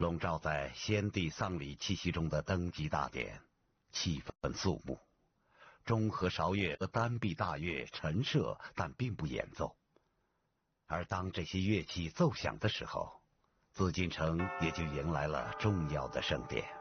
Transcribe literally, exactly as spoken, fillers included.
笼罩在先帝丧礼气息中的登基大典，气氛肃穆。中和韶乐和单臂大乐陈设，但并不演奏。而当这些乐器奏响的时候，紫禁城也就迎来了重要的盛典。